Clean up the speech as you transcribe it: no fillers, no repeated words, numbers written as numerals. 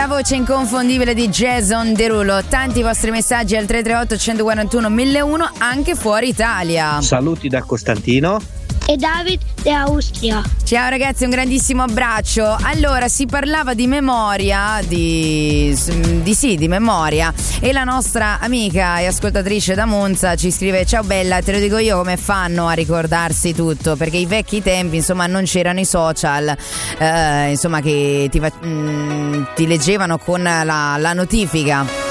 La voce inconfondibile di Jason Derulo. Tanti vostri messaggi al 338 141 1001 anche fuori Italia. Saluti da Costantino e David da Austria. Ciao ragazzi, un grandissimo abbraccio. Allora, si parlava di memoria, di memoria, e la nostra amica e ascoltatrice da Monza ci scrive: ciao bella, te lo dico io come fanno a ricordarsi tutto, perché i vecchi tempi, insomma, non c'erano i social, insomma, che ti leggevano con la notifica.